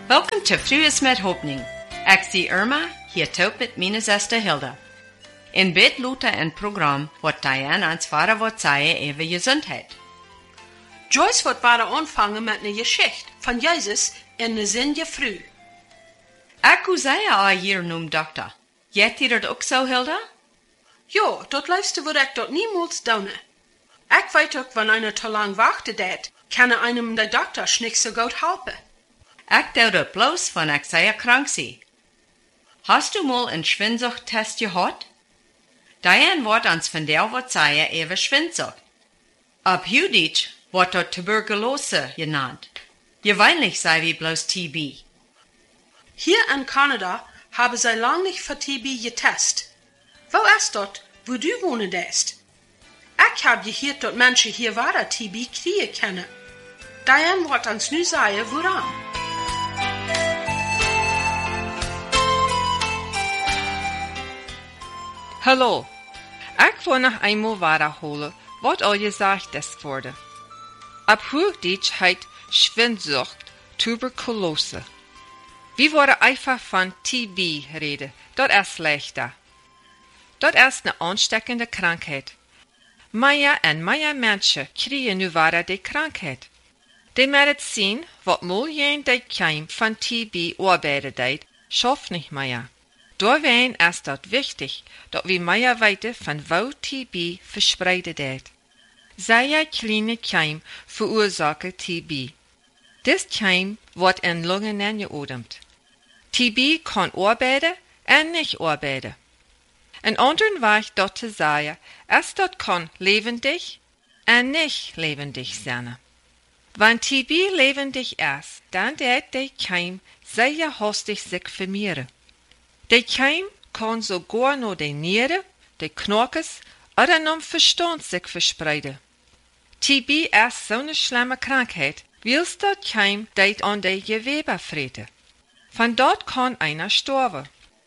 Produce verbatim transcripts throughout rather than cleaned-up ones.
Welkom to Frues met Hopning. Ik zie Irma, hier taub met mijn zuster Hilda. In bed luta een programma wat Diane ans vader wat zeggen over gezondheid. Joyce wird bald anfangen mit einer Geschichte von Jesus in der Sinje früh. Ik zei al hier noem dokter. Jet je dat ook zo, Hilda? Ja, dat leifste würde ich dort niemals doen. Ich weiß auch, wenn einer zu lang warten dat, kann er einem der Doktor nicht so gut helfen. Ik doe dat bloß, wenn ik sehr krank zie. Hast du mal een Schwindsucht-Test gehad? Diane wordt ons vandaag wat zeggen over Schwindsucht. Op Judith wordt dat Tuberkulose genannt. Gewöhnlich sei wie bloß T B. Hier in Kanada haben sie lang nicht für T B getestet. Wo ist dort, wo du wohnen darfst? Ich habe gehört, dass Menschen hier weiter T B kriegen können. Diane wird uns nu sagen, woran. Hallo, ich wil nog eenmaal wiederholen wat al gezegd is worden. Op Hochdeutsch heet Schwindsucht Tuberkulose. Wir worden einfach von T B reden, dat is leichter. Dat is eine ansteckende Krankheit. Mehr en mehr Menschen kriegen nu weiter die Krankheit. Die Medizin, wat mal jen die Keim von T B arbeiten deed, schafft nicht mehr. Doorween is dat wichtig, dat we meer weten van wo T B verspreiden deed. Zij kleine Keim veroorzaken T B. Dit Keim wordt in Lungen ingeademd. T B kan arbeiden en niet arbeiden. Een anderen weg dat te zeggen is dat kan levendig en niet levendig zijn. Wanneer T B levendig is, dan deed de Keim zeer hastig zich vermehren. De Keim kan sogar naar de nieren, de knokkels oder naar verstand zich verspreiden. T B is zo'n schlimme krankheid, wils dat Keim deed aan de Gewebe vreten. Van dort kan einer sterven.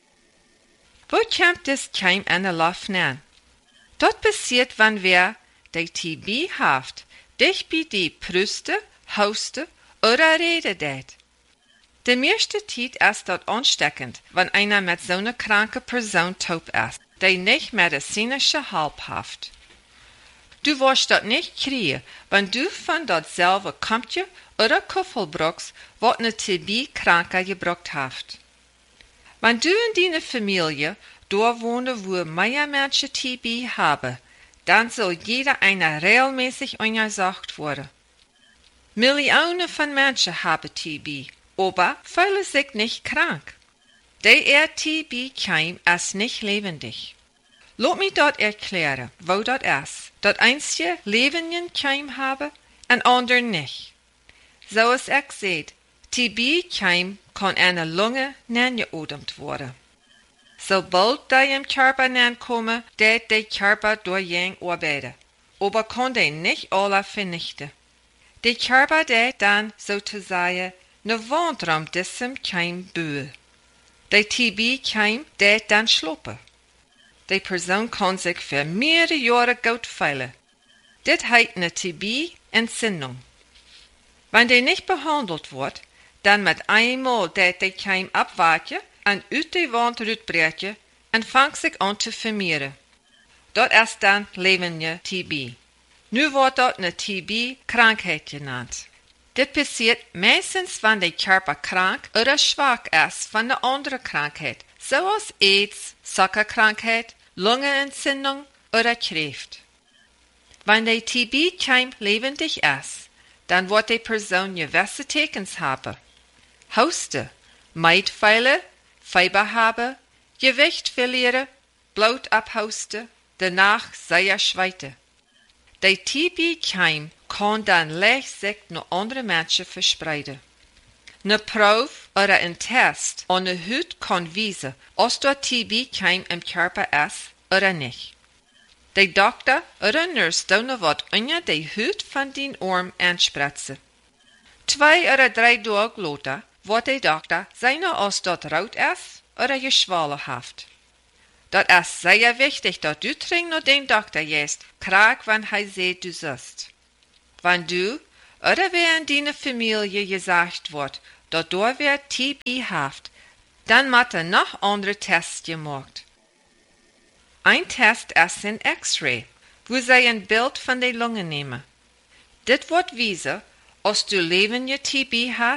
Wo kommt das Keim an der Luft an? Dat passiert, wann wer de T B haft, dich bei die Brüste, Hauste oder Rede deed. De meeste tijd is dat ansteckend, wenn einer mit so einer kranke Person taub ist, die nicht medizinische Hilfe haft. Du wirst dat nicht kriegen, wenn du von dat selbe Kampje oder Kuffel brauchst, wat ne T B-Kranke gebraucht haft. Wenn du in deiner Familie dort wohnen, wo mehr Menschen T B haben, dann soll jeder einer regelmäßig untersucht werden. Millionen von Menschen haben T B. Aber viele sind nicht krank. Der T B-Keim ist nicht lebendig. Lass mich dort erklären, wo das ist. Dat einzige lebendigen Keim habe, en ander nicht. So es ich seht, T B-Keim kann eine Lunge nangeademd worden. Sobald die im Körper nankommen, deed der Körper durch jen arbeiten. Aber kann den nicht alle vernichten. Der Körper deed dann sozusagen ne wand om diesem Keim bouwen. De T B-Keim deed dan slopen. De persoon kan zich voor meerdere jaren goed veilen. Dit heet ne T B-Entzündung. Wenn die nicht behandelt wordt, dan met eenmaal deed de Keim abwaken en uit de wand uitbreken en vangt zich aan te vermehren. Dat is dan levende T B. Nu wordt dat ne T B-Krankheit genannt. Dit passiert meistens, wenn der Körper krank oder schwach ist von der anderen Krankheit, zoals AIDS, Zuckerkrankheit, Lungenentzündung oder Krebs. Wenn der T B-Keim lebendig ist, dann wird die Person gewisse Tekens haben. Husten, Maidfeile, Fieber haben, Gewicht verlieren, Blut abhusten, danach sehr schweite. Der T B-Keim kan dan leicht zich naar andere mensen verspreiden. Ne proef oder een test aan de huid kan wijzen als dat T B-Keim im Körper is oder niet. De dokter oder nurse doen wat onder de huid van die arm aanspratzen. Twee oder drei dagen later wordt de dokter zijn als dat rood is oder geschwollen heeft. Dat is zeer wichtig dat du dringend naar den dokter gehst, krank wanneer hij zegt du zust. Wenn du oder wer in deiner Familie gesagt wird, dat door weer T B haft, dan moeten nog andere tests gemaakt. Ein test is een X-ray, wo zij een beeld van de longen nemen. Dit wordt wijzen, als du levende T B hast